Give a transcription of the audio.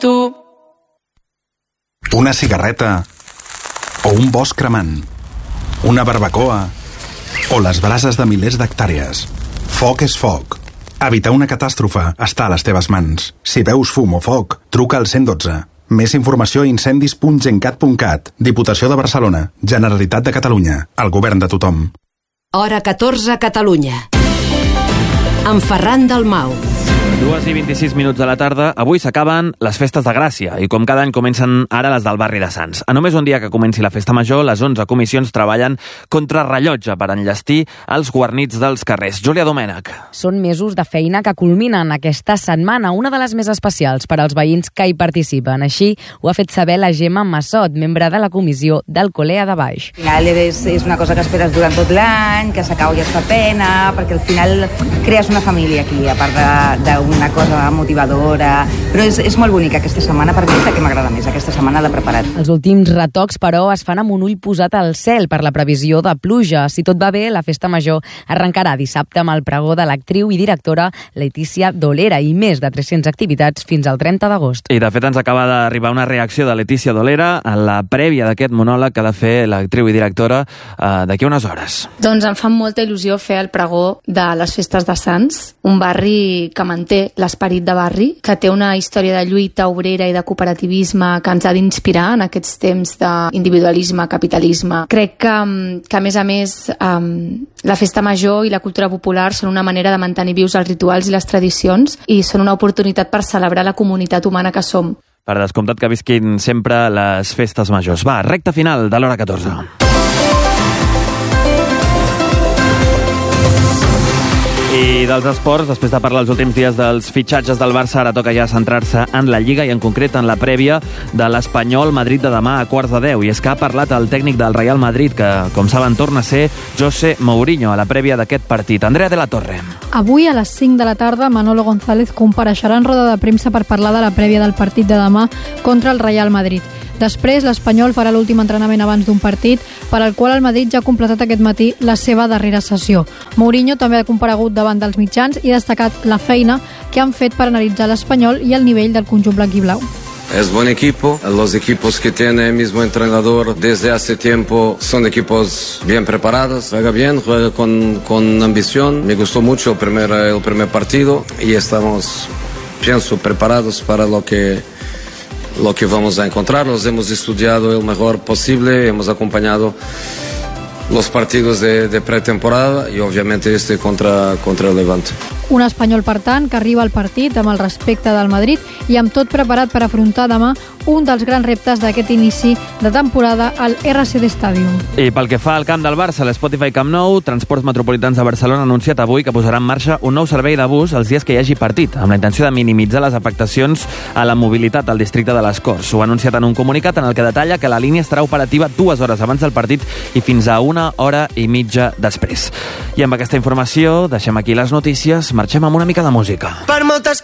tu. Una cigarreta o un bosc cremant, una barbacoa o les brases de milers d'hectàrees. Foc és foc. Evitar una catàstrofe està a les teves mans. Si veus fum o foc, truca al 112. Més informació a incendis.gencat.cat. Diputació de Barcelona. Generalitat de Catalunya. El govern de tothom. Hora 14 a Catalunya. Amb Ferran Dalmau. 2:26 de la tarda. Avui s'acaben les festes de Gràcia i com cada any comencen ara les del barri de Sants. A només un dia que comenci la festa major, les 11 comissions treballen contra rellotge per enllestir els guarnits dels carrers. Júlia Domènech. Són mesos de feina que culminen aquesta setmana, una de les més especials per als veïns que hi participen. Així ho ha fet saber la Gemma Massot, membre de la comissió d'Alcolea de Baix. Al final és una cosa que esperes durant tot l'any, que s'acaba i es fa pena, perquè al final crees una família aquí, a part d'una cosa motivadora, però és molt bonica aquesta setmana, per mi és la que m'agrada més, aquesta setmana de preparat. Els últims retocs, però, es fan amb un ull posat al cel per la previsió de pluja. Si tot va bé, la festa major arrencarà dissabte amb el pregó de l'actriu i directora Letícia Dolera i més de 300 activitats fins al 30 d'agost. I de fet ens acaba d'arribar una reacció de Letícia Dolera en la prèvia d'aquest monòleg que ha de fer l'actriu i directora d'aquí unes hores. Doncs em fa molta il·lusió fer el pregó de les festes de Sants, un barri que manté l'esperit de barri, que té una història de lluita obrera i de cooperativisme que ens ha d'inspirar en aquests temps d'individualisme, capitalisme. Crec que a més, la festa major i la cultura popular són una manera de mantenir vius els rituals i les tradicions i són una oportunitat per celebrar la comunitat humana que som. Per descomptat que visquin sempre les festes majors. Va, recta final de l'hora 14. I dels esports, després de parlar els últims dies dels fitxatges del Barça, ara toca ja centrar-se en la Lliga i en concret en la prèvia de l'Espanyol Madrid de demà a 9:15. I és que ha parlat el tècnic del Real Madrid, que, com saben, torna a ser José Mourinho a la prèvia d'aquest partit. Andrea de la Torre. Avui a les 5 de la tarda Manolo González compareixerà en roda de premsa per parlar de la prèvia del partit de demà contra el Real Madrid. Després, l'Espanyol farà l'últim entrenament abans d'un partit, per al qual el Madrid ja ha completat aquest matí la seva darrera sessió. Mourinho també ha comparegut davant dels mitjans i ha destacat la feina que han fet per analitzar l'Espanyol i el nivell del conjunt blanquiblau. Es buen equipo, los equipos que tiene el mismo entrenador desde hace tiempo son equipos bien preparados, juega bien, juega con ambición. Me gustó mucho el primer partido y estamos, pienso, preparados para lo que vamos a encontrar. Los hemos estudiado el mejor posible, hemos acompañado los partidos de pretemporada y obviamente contra el Levante. Un Espanyol, per tant, que arriba al partit amb el respecte del Madrid i amb tot preparat per afrontar demà un dels grans reptes d'aquest inici de temporada al RCD Stadium. I pel que fa al camp del Barça, l'Spotify Camp Nou, Transports Metropolitans de Barcelona ha anunciat avui que posarà en marxa un nou servei de bus els dies que hi hagi partit, amb la intenció de minimitzar les afectacions a la mobilitat al districte de les Corts. Ho ha anunciat en un comunicat en el que detalla que la línia estarà operativa 2 hores abans del partit i fins a 1 hora i mitja després. I amb aquesta informació deixem aquí les notícies, marxem amb una mica de música. Per moltes